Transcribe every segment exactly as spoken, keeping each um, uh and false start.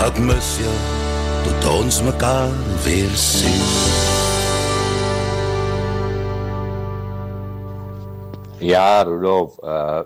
ek mis jou, tot ons mekaar weer sien. Ja, Rudolf, uh,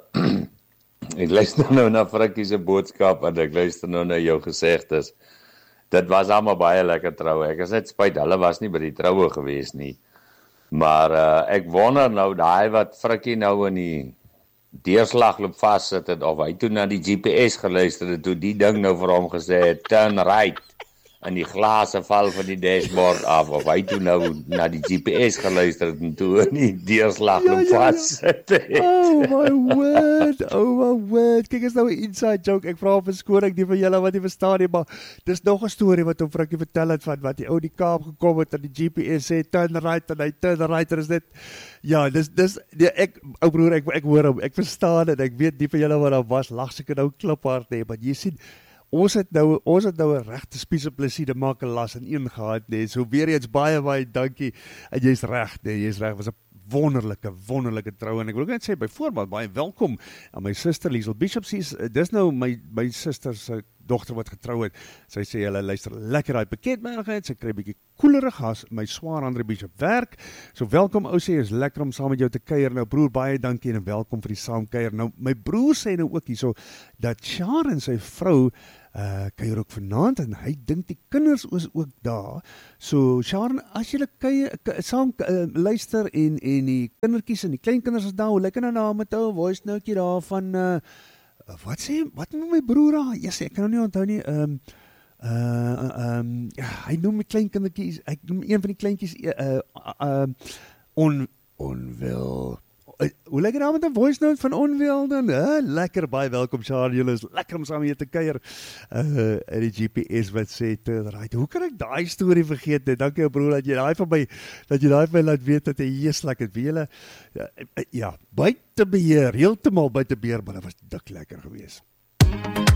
ek luister nou na Frikkie se boodskap en ek luister nou na jou gesegdes. Dit was allemaal baie lekker troue. Ek is net spyt, hulle was nie by die troue gewees nie. Maar uh, ek wonder nou, daai wat Frikkie nou in die deurslagloop vassit het, of hy toe na die G P S geluister het, toe die ding nou vir hom gesê het, turn right, en die glase val van die dashboard af, of hy toe nou na die G P S geluister het, en toe in die deurslagloop ja, ja, ja. vassit het. Oh my word, oh my word, kijk, is nou een inside joke, ek vraag vir skoring die van julle wat nie verstaan nie, maar dis nog een story wat om Frikkie vertel het, van wat die ou die Kaap gekom het, en die G P S sê, turn right, en hy turn right, en is dit, ja, dis, dis, die, ek, ou broer, ek, ek hoor hom, ek verstaan het, ek weet die van julle wat daar was, lag seker nou kliphard nie, maar jy sien, ons het nou, ons het nou een rechte spies op plesie te maak en las in een gehad, nee, so weer eens baie, baie dankie, en jy is recht, nee, jy is recht, was een wonderlijke, wonderlijke trouw, en ek wil ook net sê, byvoorbeeld, baie welkom aan my sister Liesel Bishop, sy is, dis nou my, my sister's dochter wat getrouw het, sy sê, hulle luister lekker uit bekendmaligheid, sy krijg bykie koelerig as my swaar André Bishop werk, so welkom ou sê, is lekker om saam met jou te kuier, nou broer, baie dankie en welkom vir die saamkuier, nou my broer sê nou ook hier so, dat Sharon sy vrou, Uh, kuier ook vanaand, en hy dink die kinders is ook daar, so Sharon, as jylle kuier, saam uh, luister, en, en die kindertjies en die kleinkinders is daar, hoe lekker nou daar met jou, voice notekie daar van, uh, wat sê, wat noem my broer daar, yes, ek kan nou nie onthou nie, um, uh, um, ja, hy noem my kleinkindertjies, ek noem een van die kleintjies, uh, uh, uh, on, onwil, hoe lekker daar met een voice note van onwil dan, uh, lekker, baie welkom Sharon, julle is lekker om saam hier te kuier, uh, in die G P S wat sê, right, hoe kan ek die story vergeet, nee, dankie broer, dat jy die van my, dat jy die van my laat weet, dat jy heeslik het, wie julle, ja, ja, buite beheer, heeltemal buite beheer, maar dat was dik lekker geweest.